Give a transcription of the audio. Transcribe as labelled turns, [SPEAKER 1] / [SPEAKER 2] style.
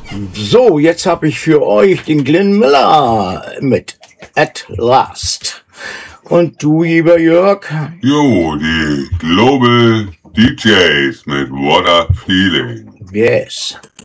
[SPEAKER 1] So, jetzt habe ich für euch den Glenn Miller mit At Last. Und du, lieber Jörg?
[SPEAKER 2] Jo, die Global DJs mit What a Feeling.
[SPEAKER 1] Yes.